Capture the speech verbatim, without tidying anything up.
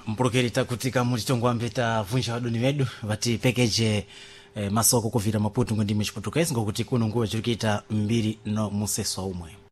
mpulukirita kuti kamulitongo ambeta vunja wadoni vedu vati package eh, masoko kuvira maputu ndi mchiputukezi ngokuti kuno nguwe chirikita mbiri no museso umwe.